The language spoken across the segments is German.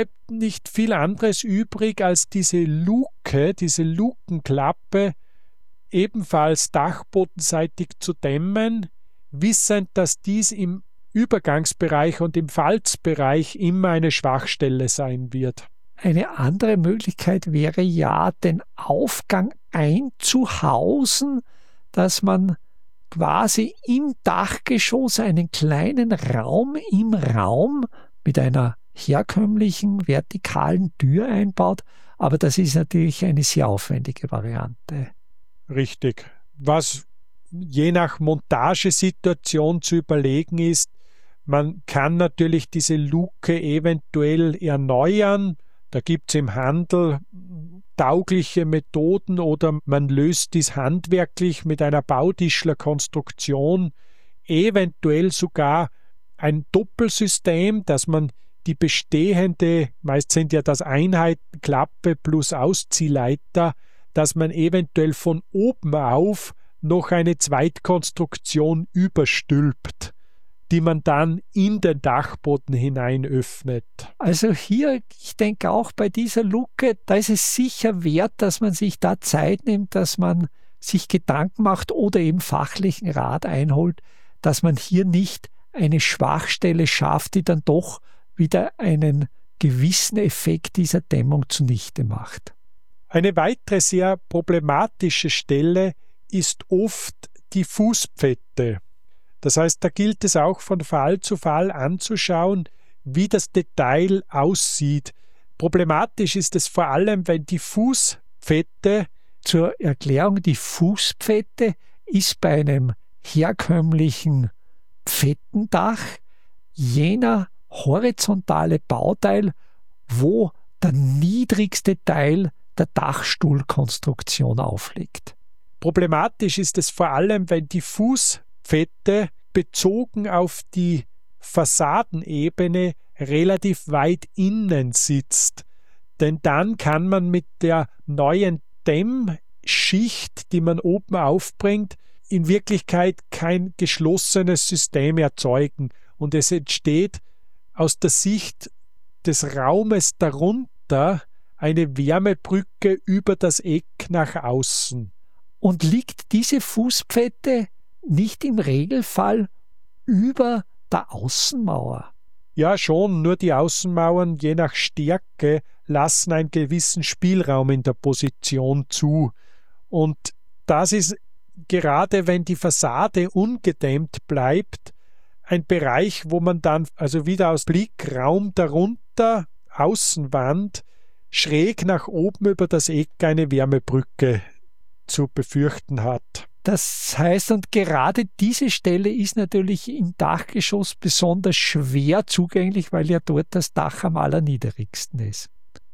nicht viel anderes übrig, als diese Luke, diese Lukenklappe ebenfalls dachbodenseitig zu dämmen, wissend, dass dies im Übergangsbereich und im Falzbereich immer eine Schwachstelle sein wird. Eine andere Möglichkeit wäre ja, den Aufgang einzuhausen, dass man quasi im Dachgeschoss einen kleinen Raum im Raum mit einer herkömmlichen vertikalen Tür einbaut, aber das ist natürlich eine sehr aufwendige Variante. Richtig. Was je nach Montagesituation zu überlegen ist, man kann natürlich diese Luke eventuell erneuern. Da gibt es im Handel taugliche Methoden oder man löst dies handwerklich mit einer Bautischlerkonstruktion, eventuell sogar ein Doppelsystem, dass man die bestehende, meist sind ja das Einheitenklappe plus Ausziehleiter, dass man eventuell von oben auf noch eine Zweitkonstruktion überstülpt, die man dann in den Dachboden hinein öffnet. Also hier, ich denke auch bei dieser Luke, da ist es sicher wert, dass man sich da Zeit nimmt, dass man sich Gedanken macht oder eben fachlichen Rat einholt, dass man hier nicht eine Schwachstelle schafft, die dann doch wieder einen gewissen Effekt dieser Dämmung zunichte macht. Eine weitere sehr problematische Stelle ist oft die Fußpfette. Das heißt, da gilt es auch von Fall zu Fall anzuschauen, wie das Detail aussieht. Problematisch ist es vor allem, wenn die Fußpfette, zur Erklärung, die Fußpfette ist bei einem herkömmlichen Pfettendach jener horizontale Bauteil, wo der niedrigste Teil der Dachstuhlkonstruktion aufliegt. Problematisch ist es vor allem, wenn die Fußpfette bezogen auf die Fassadenebene relativ weit innen sitzt. Denn dann kann man mit der neuen Dämmschicht, die man oben aufbringt, in Wirklichkeit kein geschlossenes System erzeugen. Und es entsteht aus der Sicht des Raumes darunter eine Wärmebrücke über das Eck nach außen. Und liegt diese Fußpfette nicht im Regelfall über der Außenmauer? Ja, schon, nur die Außenmauern je nach Stärke lassen einen gewissen Spielraum in der Position zu. Und das ist gerade, wenn die Fassade ungedämmt bleibt, ein Bereich, wo man dann also wieder aus Blickraum darunter, Außenwand, schräg nach oben über das Eck eine Wärmebrücke zu befürchten hat. Das heißt, und gerade diese Stelle ist natürlich im Dachgeschoss besonders schwer zugänglich, weil ja dort das Dach am allerniedrigsten ist.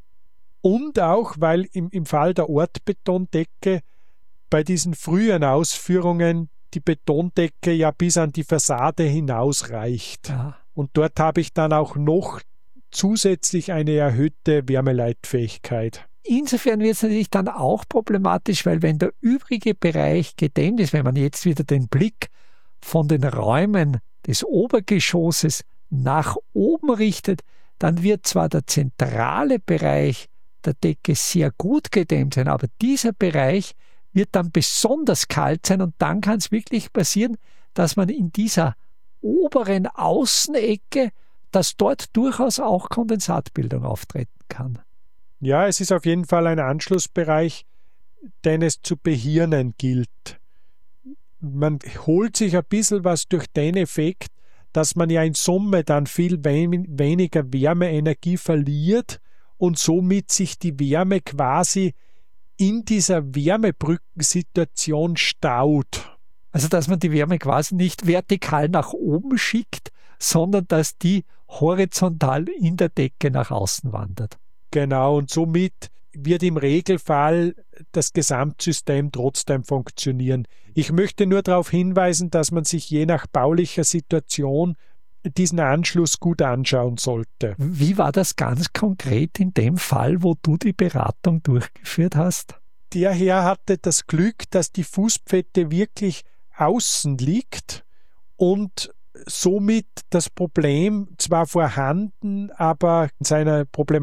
Und auch, weil im Fall der Ortbetondecke bei diesen frühen Ausführungen die Betondecke ja bis an die Fassade hinausreicht. Ja. Und dort habe ich dann auch noch zusätzlich eine erhöhte Wärmeleitfähigkeit. Insofern wird es natürlich dann auch problematisch, weil wenn der übrige Bereich gedämmt ist, wenn man jetzt wieder den Blick von den Räumen des Obergeschosses nach oben richtet, dann wird zwar der zentrale Bereich der Decke sehr gut gedämmt sein, aber dieser Bereich wird dann besonders kalt sein und dann kann es wirklich passieren, dass man in dieser oberen Außenecke, dass dort durchaus auch Kondensatbildung auftreten kann. Ja, es ist auf jeden Fall ein Anschlussbereich, den es zu behirnen gilt. Man holt sich ein bisschen was durch den Effekt, dass man ja in Summe dann viel weniger Wärmeenergie verliert und somit sich die Wärme quasi in dieser Wärmebrückensituation staut. Also dass man die Wärme quasi nicht vertikal nach oben schickt, sondern dass die horizontal in der Decke nach außen wandert. Genau, und somit wird im Regelfall das Gesamtsystem trotzdem funktionieren. Ich möchte nur darauf hinweisen, dass man sich je nach baulicher Situation diesen Anschluss gut anschauen sollte. Wie war das ganz konkret in dem Fall, wo du die Beratung durchgeführt hast? Der Herr hatte das Glück, dass die Fußpfette wirklich außen liegt und somit das Problem zwar vorhanden, aber in seiner Problematik